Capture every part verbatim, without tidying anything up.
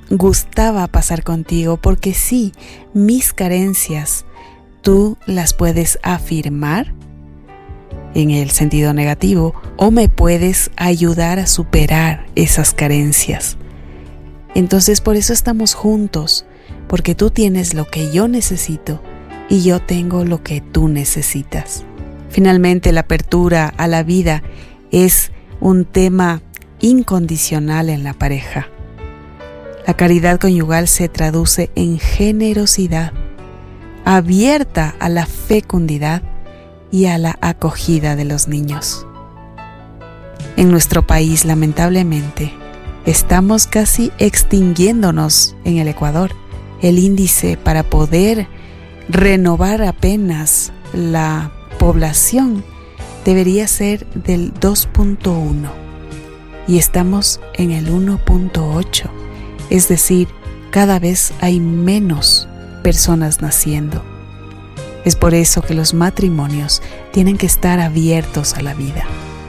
gustaba pasar contigo porque sí, mis carencias, tú las puedes afirmar en el sentido negativo o me puedes ayudar a superar esas carencias. Entonces por eso estamos juntos, porque tú tienes lo que yo necesito y yo tengo lo que tú necesitas. Finalmente, la apertura a la vida es un tema incondicional en la pareja. La caridad conyugal se traduce en generosidad, abierta a la fecundidad y a la acogida de los niños. En nuestro país, lamentablemente, estamos casi extinguiéndonos en el Ecuador. El índice para poder renovar apenas la población debería ser del dos punto uno y estamos en el uno punto ocho, es decir, cada vez hay menos personas naciendo. Es por eso que los matrimonios tienen que estar abiertos a la vida.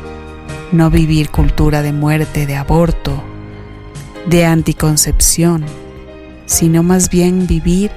No vivir cultura de muerte, de aborto, de anticoncepción, sino más bien vivir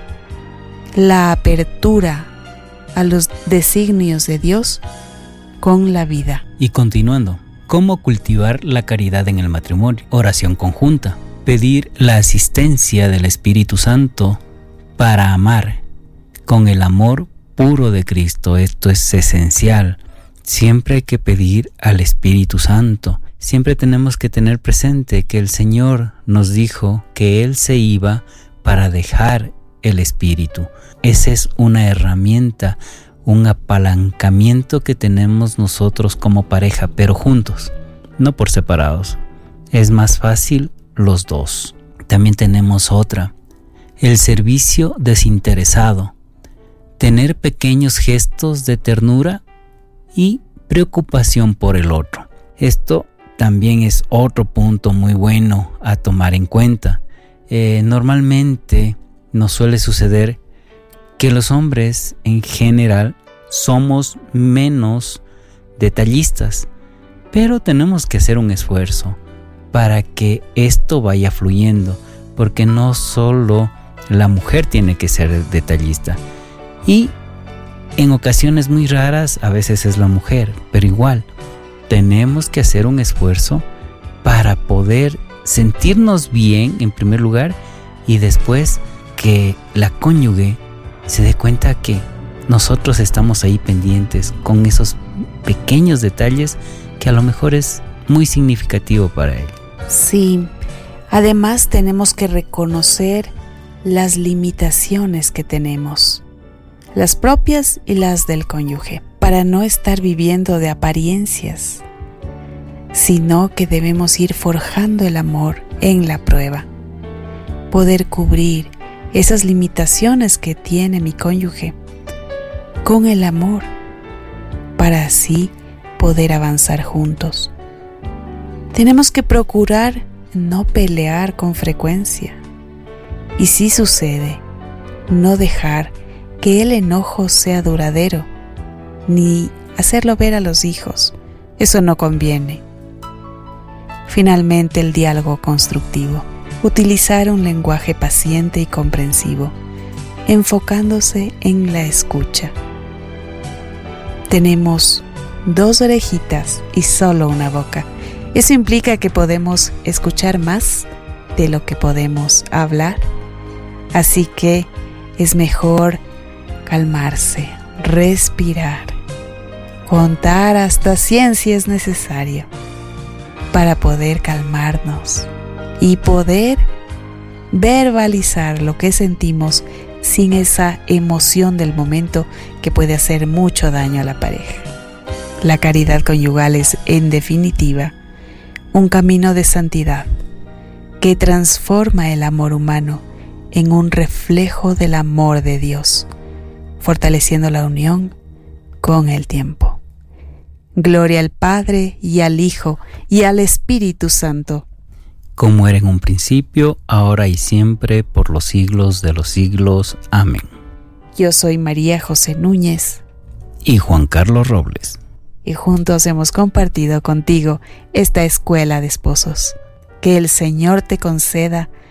la apertura a los designios de Dios con la vida. Y continuando, ¿cómo cultivar la caridad en el matrimonio? Oración conjunta. Pedir la asistencia del Espíritu Santo para amar con el amor puro de Cristo. Esto es esencial. Siempre hay que pedir al Espíritu Santo. Siempre tenemos que tener presente que el Señor nos dijo que Él se iba para dejar el Espíritu. Esa es una herramienta, un apalancamiento que tenemos nosotros como pareja, pero juntos, no por separados. Es más fácil los dos. También tenemos otra, el servicio desinteresado. Tener pequeños gestos de ternura y preocupación por el otro. Esto también es otro punto muy bueno a tomar en cuenta. Eh, normalmente nos suele suceder que los hombres en general somos menos detallistas, pero tenemos que hacer un esfuerzo para que esto vaya fluyendo, porque no solo la mujer tiene que ser detallista, y en ocasiones muy raras a veces es la mujer, pero igual tenemos que hacer un esfuerzo para poder sentirnos bien en primer lugar y después que la cónyuge se dé cuenta que nosotros estamos ahí pendientes con esos pequeños detalles que a lo mejor es muy significativo para él. Sí, además tenemos que reconocer las limitaciones que tenemos, las propias y las del cónyuge, para no estar viviendo de apariencias, sino que debemos ir forjando el amor en la prueba, poder cubrir esas limitaciones que tiene mi cónyuge con el amor, para así poder avanzar juntos. Tenemos que procurar no pelear con frecuencia y, si sucede, no dejar que el enojo sea duradero, ni hacerlo ver a los hijos. Eso no conviene. Finalmente, el diálogo constructivo. Utilizar un lenguaje paciente y comprensivo, enfocándose en la escucha. Tenemos dos orejitas y solo una boca. Eso implica que podemos escuchar más de lo que podemos hablar. Así que es mejor calmarse, respirar, contar hasta cien si es necesario, para poder calmarnos y poder verbalizar lo que sentimos sin esa emoción del momento que puede hacer mucho daño a la pareja. La caridad conyugal es, en definitiva, un camino de santidad que transforma el amor humano en un reflejo del amor de Dios, fortaleciendo la unión con el tiempo. Gloria al Padre y al Hijo y al Espíritu Santo, como era en un principio, ahora y siempre, por los siglos de los siglos. Amén. Yo soy María José Núñez y Juan Carlos Robles, y juntos hemos compartido contigo esta escuela de esposos. Que el Señor te conceda